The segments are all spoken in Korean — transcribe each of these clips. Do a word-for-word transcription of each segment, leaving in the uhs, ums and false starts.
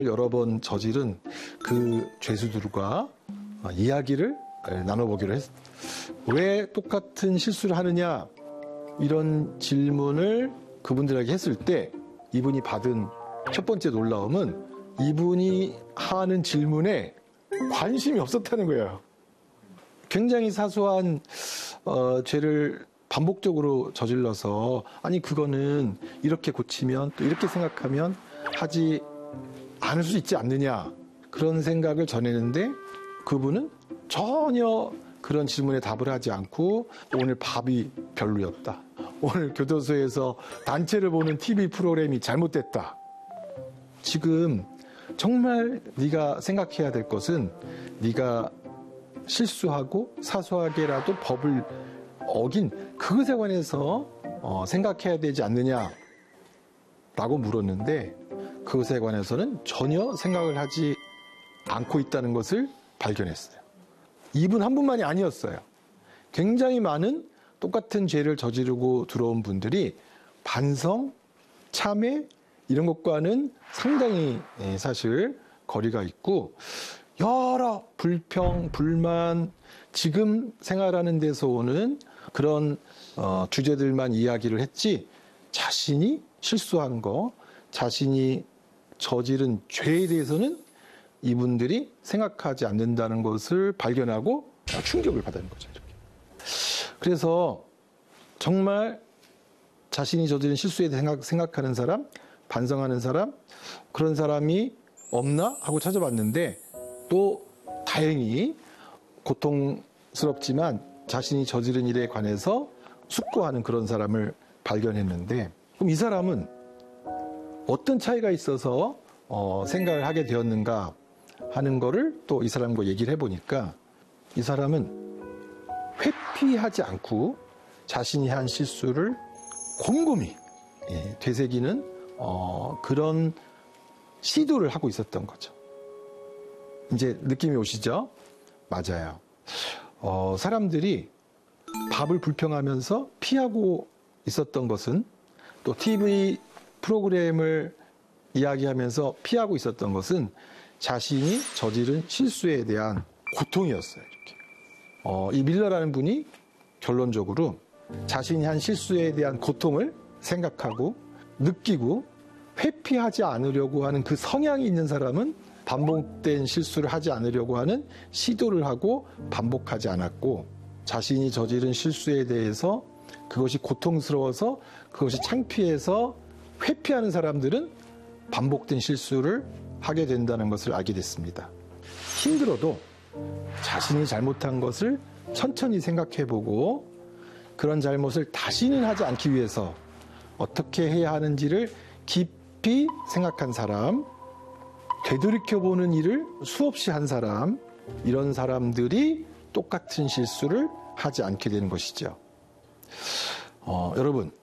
여러 번 저지른 그 죄수들과 이야기를 나눠보기로 했습니다. 왜 똑같은 실수를 하느냐, 이런 질문을 그분들에게 했을 때 이분이 받은 첫 번째 놀라움은 이분이 하는 질문에 관심이 없었다는 거예요. 굉장히 사소한 어, 죄를 반복적으로 저질러서 아니 그거는 이렇게 고치면 또 이렇게 생각하면 하지 않을 수 있지 않느냐, 그런 생각을 전했는데 그분은 전혀 그런 질문에 답을 하지 않고 오늘 밥이 별로였다, 오늘 교도소에서 단체를 보는 티비 프로그램이 잘못됐다. 지금 정말 네가 생각해야 될 것은 네가 실수하고 사소하게라도 법을 어긴 그것에 관해서 어, 생각해야 되지 않느냐라고 물었는데 그것에 관해서는 전혀 생각을 하지 않고 있다는 것을 발견했어요. 이분 한 분만이 아니었어요. 굉장히 많은 똑같은 죄를 저지르고 들어온 분들이 반성, 참회 이런 것과는 상당히 사실 거리가 있고 여러 불평, 불만, 지금 생활하는 데서 오는 그런 어, 주제들만 이야기를 했지 자신이 실수한 거, 자신이 저지른 죄에 대해서는 이분들이 생각하지 않는다는 것을 발견하고 충격을 받는 거죠. 이렇게. 그래서 정말 자신이 저지른 실수에 대해 생각, 생각하는 사람, 반성하는 사람, 그런 사람이 없나 하고 찾아봤는데 또 다행히 고통스럽지만 자신이 저지른 일에 관해서 숙고하는 그런 사람을 발견했는데, 그럼 이 사람은 어떤 차이가 있어서 어, 생각을 하게 되었는가 하는 거를 또 이 사람과 얘기를 해보니까 이 사람은 회피하지 않고 자신이 한 실수를 곰곰이 예, 되새기는 어, 그런 시도를 하고 있었던 거죠. 이제 느낌이 오시죠? 맞아요. 어, 사람들이 밥을 불평하면서 피하고 있었던 것은, 또 티비 프로그램을 이야기하면서 피하고 있었던 것은 자신이 저지른 실수에 대한 고통이었어요. 이렇게. 어, 이 밀러라는 분이 결론적으로 자신이 한 실수에 대한 고통을 생각하고 느끼고 회피하지 않으려고 하는 그 성향이 있는 사람은 반복된 실수를 하지 않으려고 하는 시도를 하고 반복하지 않았고, 자신이 저지른 실수에 대해서 그것이 고통스러워서 그것이 창피해서 회피하는 사람들은 반복된 실수를 하게 된다는 것을 알게 됐습니다. 힘들어도 자신이 잘못한 것을 천천히 생각해보고 그런 잘못을 다시는 하지 않기 위해서 어떻게 해야 하는지를 깊이 생각한 사람, 되돌이켜보는 일을 수없이 한 사람, 이런 사람들이 똑같은 실수를 하지 않게 되는 것이죠. 어, 여러분,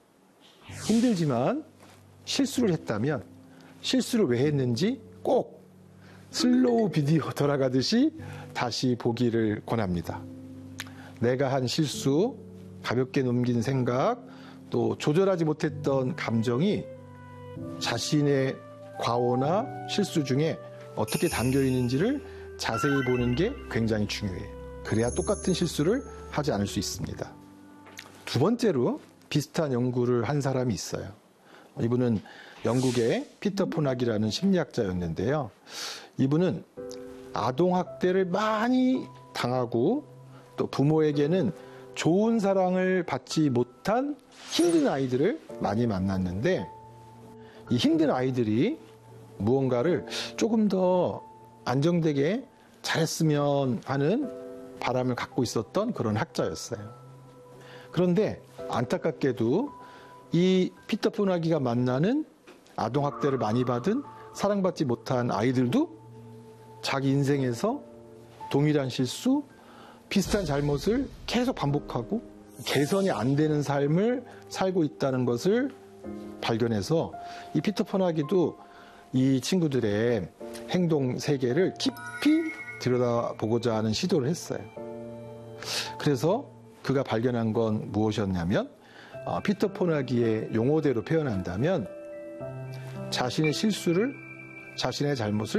힘들지만 실수를 했다면 실수를 왜 했는지 꼭 슬로우 비디오 돌아가듯이 다시 보기를 권합니다. 내가 한 실수, 가볍게 넘긴 생각, 또 조절하지 못했던 감정이 자신의 과오나 실수 중에 어떻게 담겨 있는지를 자세히 보는 게 굉장히 중요해요. 그래야 똑같은 실수를 하지 않을 수 있습니다. 두 번째로 비슷한 연구를 한 사람이 있어요. 이분은 영국의 피터 포낙이라는 심리학자였는데요. 이분은 아동학대를 많이 당하고 또 부모에게는 좋은 사랑을 받지 못한 힘든 아이들을 많이 만났는데, 이 힘든 아이들이 무언가를 조금 더 안정되게 잘했으면 하는 바람을 갖고 있었던 그런 학자였어요. 그런데 안타깝게도 이 피터 포나기가 만나는 아동학대를 많이 받은 사랑받지 못한 아이들도 자기 인생에서 동일한 실수, 비슷한 잘못을 계속 반복하고 개선이 안 되는 삶을 살고 있다는 것을 발견해서 이 피터 포나기도 이 친구들의 행동 세계를 깊이 들여다보고자 하는 시도를 했어요. 그래서 그가 발견한 건 무엇이었냐면, 어, 피터 포나기의 용어대로 표현한다면 자신의 실수를 자신의 잘못을